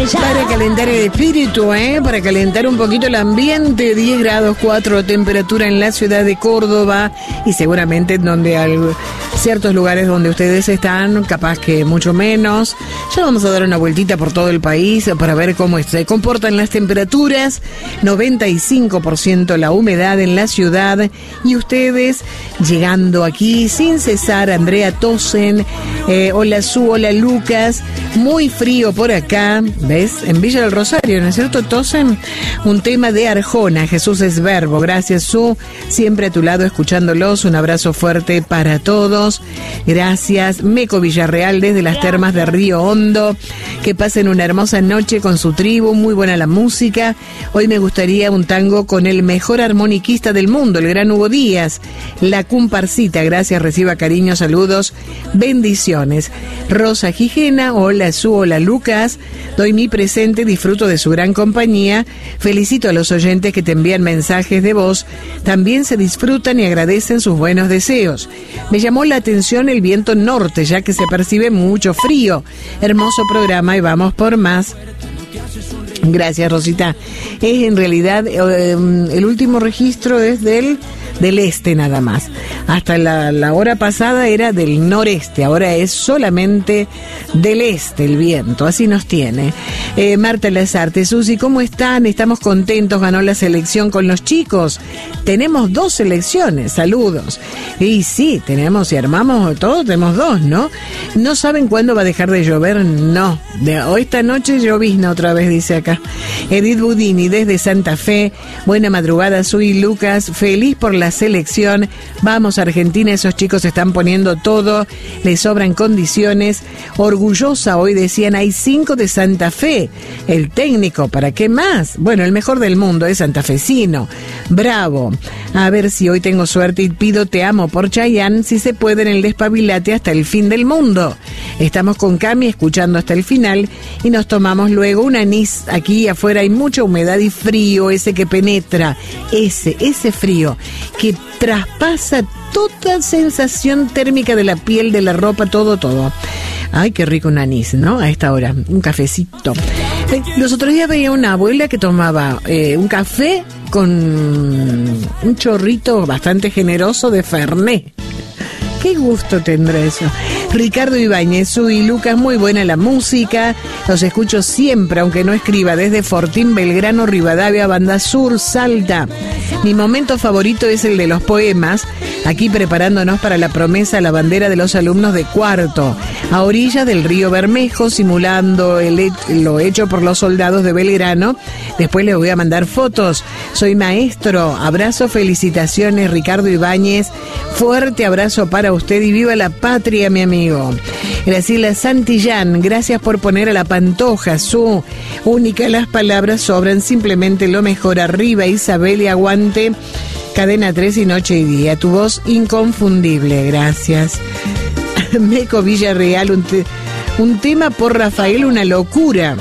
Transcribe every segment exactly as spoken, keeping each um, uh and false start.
Para calentar el espíritu, ¿eh? Para calentar un poquito el ambiente, diez grados cuatro temperatura en la ciudad de Córdoba y seguramente en donde hay ciertos lugares donde ustedes están, capaz que mucho menos. Ya vamos a dar una vueltita por todo el país para ver cómo se comportan las temperaturas. noventa y cinco por ciento la humedad en la ciudad y ustedes llegando aquí sin cesar. Andrea Tosen, eh, hola Su, hola Lucas, muy frío por acá, ¿ves? En Villa del Rosario, ¿no es cierto, Tosen? Un tema de Arjona, Jesús es verbo. Gracias, Su, siempre a tu lado escuchándolos. Un abrazo fuerte para todos. Gracias. Meco Villarreal desde las termas de Río Hondo. Que pasen una hermosa noche con su tribu, muy buena la música. Hoy me gustaría un tango con el mejor armoniquista del mundo, el gran Hugo Díaz. La Comparsita, gracias, reciba cariño, saludos, bendiciones. Rosa Gijena, hola Su, hola Lucas, doy mi presente, disfruto de su gran compañía, felicito a los oyentes que te envían mensajes de voz, también se disfrutan y agradecen sus buenos deseos. Me llamó la atención el viento norte, ya que se percibe mucho frío. Hermoso programa y vamos por más. Gracias, Rosita. Es en realidad eh, el último registro es del del este nada más. Hasta la, la hora pasada era del noreste, ahora es solamente del este el viento, así nos tiene. Eh, Marta Lazarte, Susi, ¿cómo están? Estamos contentos, ganó la selección con los chicos. Tenemos dos selecciones, saludos. Y sí, tenemos y armamos todos, tenemos dos, ¿no? ¿No saben cuándo va a dejar de llover? No. De hoy esta noche llovizna otra vez, dice acá. Edith Budini desde Santa Fe, buena madrugada, soy Lucas, feliz por la selección. Vamos Argentina, esos chicos están poniendo todo, les sobran condiciones. Orgullosa, hoy decían, hay cinco de Santa Fe. El técnico, ¿para qué más? Bueno, el mejor del mundo es santafesino. Bravo. A ver si hoy tengo suerte y pido Te amo por Chayanne, si se puede en el despabilate hasta el fin del mundo. Estamos con Cami escuchando hasta el final y nos tomamos luego un anís. Aquí afuera hay mucha humedad y frío, ese que penetra, ese, ese frío que traspasa toda sensación térmica de la piel, de la ropa, todo, todo. Ay, qué rico un anís, ¿no? A esta hora, un cafecito. Eh, los otros días veía una abuela que tomaba eh, un café con un chorrito bastante generoso de Fernet. Qué gusto tendrá eso. Ricardo Ibáñez, y Lucas, muy buena la música. Los escucho siempre, aunque no escriba, desde Fortín, Belgrano, Rivadavia, Banda Sur, Salta. Mi momento favorito es el de los poemas, aquí preparándonos para la promesa, la bandera de los alumnos de cuarto, a orillas del río Bermejo, simulando el, lo hecho por los soldados de Belgrano. Después les voy a mandar fotos. Soy maestro. Abrazo, felicitaciones, Ricardo Ibáñez. Fuerte abrazo para usted y viva la patria, mi amigo. Graciela Santillán, gracias por poner a la Pantoja, Su. Única, las palabras sobran, simplemente lo mejor. Arriba, Isabel, y aguante. Cadena tres y noche y día. Tu voz inconfundible, gracias. Meco Villarreal, un, te, un tema por Rafael, una locura.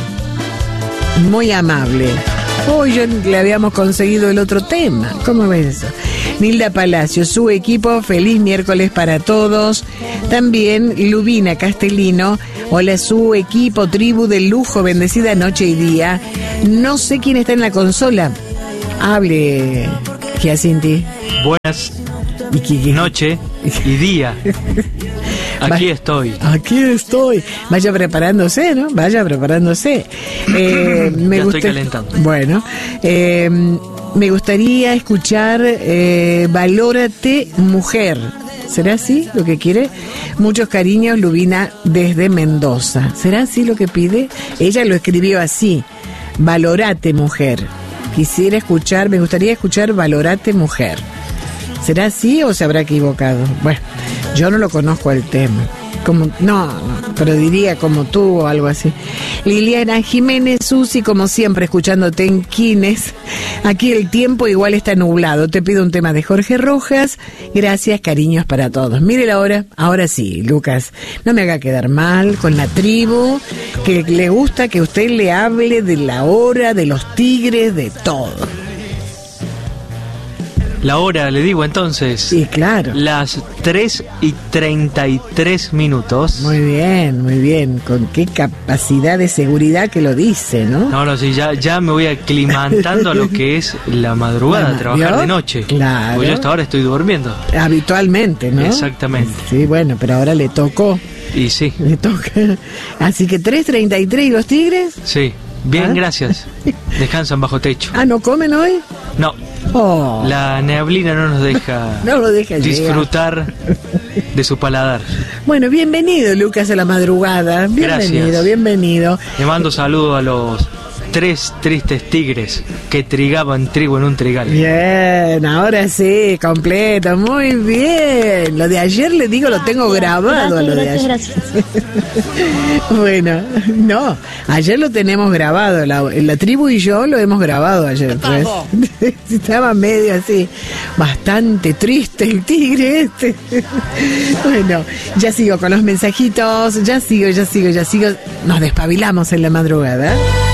Muy amable. Hoy yo le habíamos conseguido el otro tema. ¿Cómo ves eso? Nilda Palacio, su equipo, feliz miércoles para todos. También Lubina Castellino, hola su equipo, tribu de lujo, bendecida noche y día. No sé quién está en la consola. Hable, Giacinti. Buenas noche y día. Aquí Va, estoy. Aquí estoy. Vaya preparándose, ¿no? Vaya preparándose. Eh, me ya gusta... estoy calentando. Bueno, eh, me gustaría escuchar eh, Valórate Mujer. ¿Será así lo que quiere? Muchos cariños, Lubina desde Mendoza. ¿Será así lo que pide? Ella lo escribió así. Valórate Mujer. Quisiera escuchar, me gustaría escuchar Valórate Mujer. ¿Será así o se habrá equivocado? Bueno, yo no lo conozco el tema. Como, no, no, pero diría como tú o algo así. Liliana Jiménez, Susi, como siempre, escuchándote en Quines. Aquí el tiempo igual está nublado. Te pido un tema de Jorge Rojas. Gracias, cariños para todos. Mire la hora. Ahora sí, Lucas, no me haga quedar mal con la tribu, que le gusta que usted le hable de la hora, de los tigres, de todo. La hora, le digo entonces. Sí, claro. Las tres y treinta y tres minutos. Muy bien, muy bien. Con qué capacidad de seguridad que lo dice, ¿no? No, no, sí, ya, ya me voy aclimantando a lo que es la madrugada, La, trabajar ¿vio? de noche. Claro. Porque yo hasta ahora estoy durmiendo. Habitualmente, ¿no? Exactamente. Sí, bueno, pero ahora le tocó. Y sí. Le toca. Así que tres treinta y tres y los tigres. Sí. Bien, ¿Ah? Gracias. Descansan bajo techo. Ah, ¿no comen hoy? No. Oh. La neblina no nos deja, no lo deja disfrutar llegar. de su paladar. Bueno, bienvenido, Lucas, a la madrugada. Bienvenido, Gracias. bienvenido. Le mando saludos a los tres tristes tigres que trigaban trigo en un trigal. Bien, ahora sí, completo, muy bien. Lo de ayer, le digo, lo tengo grabado. Gracias, lo de gracias, ayer. gracias. Bueno, no, ayer lo tenemos grabado, la, la tribu y yo lo hemos grabado ayer, pues. Estaba medio así, bastante triste el tigre este. Bueno, ya sigo con los mensajitos, ya sigo, ya sigo, ya sigo. Nos despabilamos en la madrugada.